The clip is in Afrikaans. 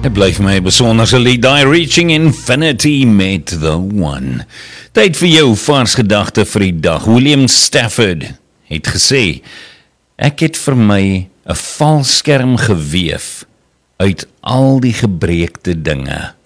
Dit bly vir my 'n besonderse lied, die Reaching Infinity met The One. Tyd vir jou vars gedagte vir die dag. William Stafford het gesê, ek het vir my 'n valskerm geweef uit al die gebreekte dinge.